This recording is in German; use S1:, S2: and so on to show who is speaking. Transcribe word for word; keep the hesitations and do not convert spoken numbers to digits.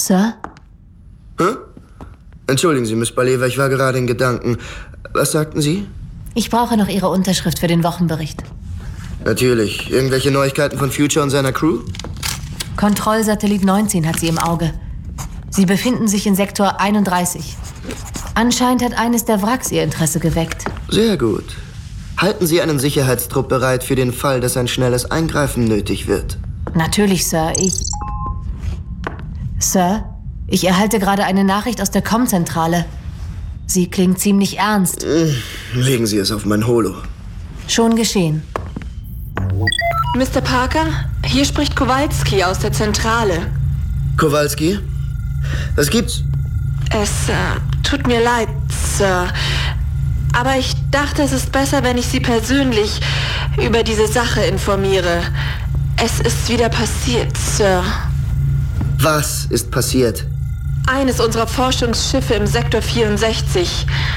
S1: Sir?
S2: Hä? Entschuldigen Sie, Miss Balewa, ich war gerade in Gedanken. Was sagten Sie?
S1: Ich brauche noch Ihre Unterschrift für den Wochenbericht.
S2: Natürlich. Irgendwelche Neuigkeiten von Future und seiner Crew?
S1: Kontrollsatellit neunzehn hat sie im Auge. Sie befinden sich in Sektor einunddreißig. Anscheinend hat eines der Wracks ihr Interesse geweckt.
S2: Sehr gut. Halten Sie einen Sicherheitstrupp bereit für den Fall, dass ein schnelles Eingreifen nötig wird.
S1: Natürlich, Sir. Ich... Sir, ich erhalte gerade eine Nachricht aus der Com-Zentrale. Sie klingt ziemlich ernst.
S2: Legen Sie es auf mein Holo.
S1: Schon geschehen.
S3: Mister Parker, hier spricht Kowalski aus der Zentrale.
S2: Kowalski? Was gibt's?
S3: Es äh, tut mir leid, Sir. Aber ich dachte, es ist besser, wenn ich Sie persönlich über diese Sache informiere. Es ist wieder passiert, Sir.
S2: Was ist passiert?
S3: Eines unserer Forschungsschiffe im Sektor vierundsechzig